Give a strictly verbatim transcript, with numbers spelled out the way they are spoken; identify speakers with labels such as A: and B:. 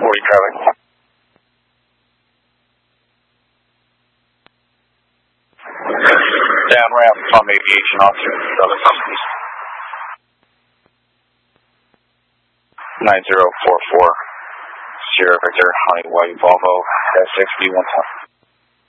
A: forty traffic. Down ramp from aviation officer, Southern Companies. nine zero four four, Sierra Victor, Honey White Volvo, S six B one twenty.